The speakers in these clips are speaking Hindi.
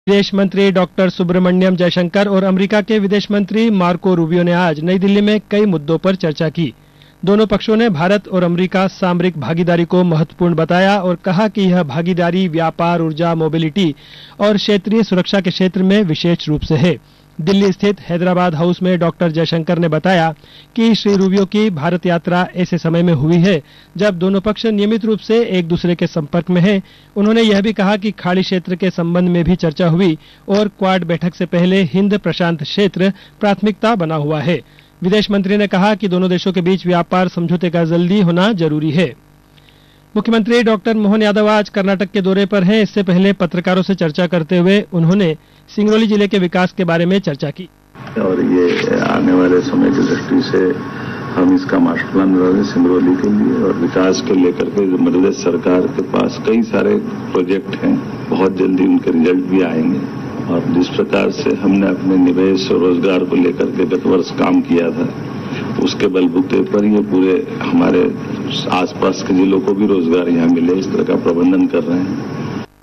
विदेश मंत्री डॉक्टर सुब्रमण्यम जयशंकर और अमेरिका के विदेश मंत्री मार्को रूबियो ने आज नई दिल्ली में कई मुद्दों पर चर्चा की। दोनों पक्षों ने भारत और अमेरिका सामरिक भागीदारी को महत्वपूर्ण बताया और कहा कि यह भागीदारी व्यापार, ऊर्जा, मोबिलिटी और क्षेत्रीय सुरक्षा के क्षेत्र में विशेष रूप से है। दिल्ली स्थित हैदराबाद हाउस में डॉक्टर जयशंकर ने बताया कि श्री रूबियो की भारत यात्रा ऐसे समय में हुई है जब दोनों पक्ष नियमित रूप से एक दूसरे के संपर्क में हैं। उन्होंने यह भी कहा कि खाड़ी क्षेत्र के संबंध में भी चर्चा हुई और क्वाड बैठक से पहले हिंद प्रशांत क्षेत्र प्राथमिकता बना हुआ है। विदेश मंत्री ने कहा कि दोनों देशों के बीच व्यापार समझौते का जल्दी होना जरूरी है। मुख्यमंत्री डॉक्टर मोहन यादव आज कर्नाटक के दौरे पर हैं। इससे पहले पत्रकारों से चर्चा करते हुए उन्होंने सिंगरौली जिले के विकास के बारे में चर्चा की और ये आने वाले समय की दृष्टि से हम इसका मास्टर प्लान बना रहे सिंगरौली के लिए और विकास को लेकर के मध्य प्रदेश सरकार के पास कई सारे प्रोजेक्ट हैं। बहुत जल्दी उनके रिजल्ट भी आएंगे और जिस प्रकार से हमने अपने निवेश और रोजगार को लेकर के गत वर्ष काम किया था उसके बलबूते पर ये पूरे हमारे आसपास के जिलों को भी रोजगार यहाँ मिले, इस तरह का प्रबंधन कर रहे हैं।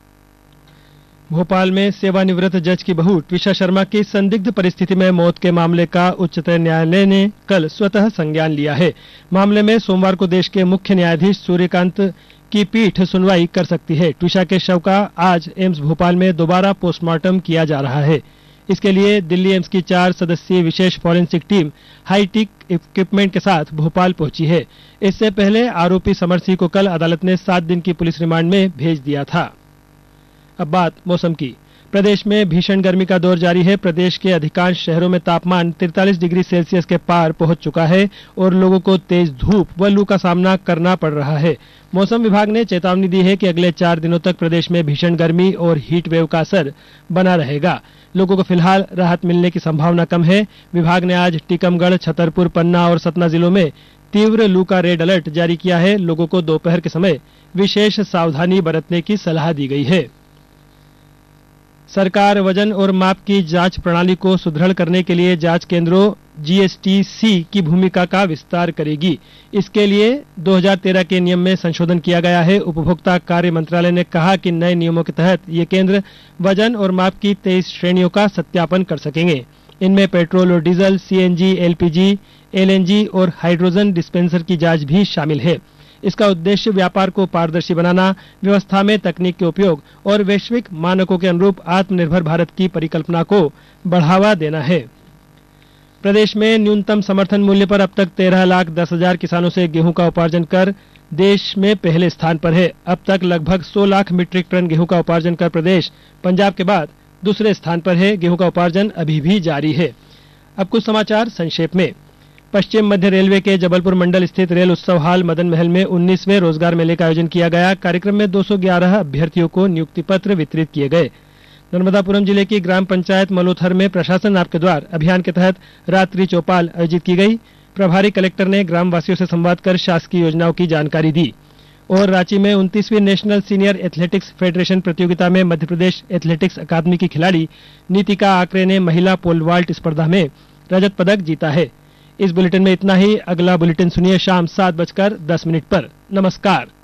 भोपाल में सेवानिवृत्त जज की बहू ट्विशा शर्मा की संदिग्ध परिस्थिति में मौत के मामले का उच्चतम न्यायालय ने कल स्वतः संज्ञान लिया है। मामले में सोमवार को देश के मुख्य न्यायाधीश सूर्यकांत की पीठ सुनवाई कर सकती है। ट्विशा के शव का आज एम्स भोपाल में दोबारा पोस्टमार्टम किया जा रहा है। इसके लिए दिल्ली एम्स की 4 सदस्यीय विशेष फॉरेंसिक टीम हाईटेक इक्विपमेंट के साथ भोपाल पहुंची है। इससे पहले आरोपी समर सिंह को कल अदालत ने 7 दिन की पुलिस रिमांड में भेज दिया था। अब बात मौसम की। प्रदेश में भीषण गर्मी का दौर जारी है। प्रदेश के अधिकांश शहरों में तापमान 43 डिग्री सेल्सियस के पार पहुंच चुका है और लोगों को तेज धूप व लू का सामना करना पड़ रहा है। मौसम विभाग ने चेतावनी दी है कि अगले 4 दिनों तक प्रदेश में भीषण गर्मी और हीट वेव का असर बना रहेगा। लोगों को फिलहाल राहत मिलने की संभावना कम है। विभाग ने आज टीकमगढ़, छतरपुर, पन्ना और सतना जिलों में तीव्र लू का रेड अलर्ट जारी किया है। लोगों को दोपहर के समय विशेष सावधानी बरतने की सलाह दी गई है। सरकार वजन और माप की जांच प्रणाली को सुदृढ़ करने के लिए जांच केंद्रों जीएसटीसी की भूमिका का विस्तार करेगी। इसके लिए 2013 के नियम में संशोधन किया गया है। उपभोक्ता कार्य मंत्रालय ने कहा कि नए नियमों के तहत ये केंद्र वजन और माप की 23 श्रेणियों का सत्यापन कर सकेंगे। इनमें पेट्रोल और डीजल, सीएनजी, एलपीजी, एलएनजी और हाइड्रोजन डिस्पेंसर की जांच भी शामिल है। इसका उद्देश्य व्यापार को पारदर्शी बनाना, व्यवस्था में तकनीक के उपयोग और वैश्विक मानकों के अनुरूप आत्मनिर्भर भारत की परिकल्पना को बढ़ावा देना है। प्रदेश में न्यूनतम समर्थन मूल्य पर अब तक 13,10,000 किसानों से गेहूं का उपार्जन कर देश में पहले स्थान पर है। अब तक लगभग 100 लाख मीट्रिक टन गेहूं का उपार्जन कर प्रदेश पंजाब के बाद दूसरे स्थान पर है। गेहूं का उपार्जन अभी भी जारी है। अब कुछ समाचार संक्षेप में। पश्चिम मध्य रेलवे के जबलपुर मंडल स्थित रेल उत्सव हाल मदन महल में 19वें रोजगार मेले का आयोजन किया गया। कार्यक्रम में 211 अभ्यर्थियों को नियुक्ति पत्र वितरित किए गए। नर्मदापुरम जिले की ग्राम पंचायत मलोथर में प्रशासन आपके द्वार अभियान के तहत रात्रि चौपाल आयोजित की गई। प्रभारी कलेक्टर ने ग्रामवासियों से संवाद कर शासकीय योजनाओं की जानकारी दी। और रांची में 29वीं नेशनल सीनियर एथलेटिक्स फेडरेशन प्रतियोगिता में मध्य प्रदेश एथलेटिक्स अकादमी की खिलाड़ी नीतिका आकरे ने महिला पोल वाल्ट स्पर्धा में रजत पदक जीता है। इस बुलेटिन में इतना ही। अगला बुलेटिन सुनिए शाम 7:10 पर। नमस्कार।